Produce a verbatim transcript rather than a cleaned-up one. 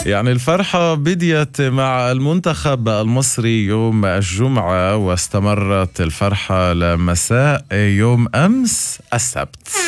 يعني الفرحة بديت مع المنتخب المصري يوم الجمعة، واستمرت الفرحة لمساء يوم أمس السبت.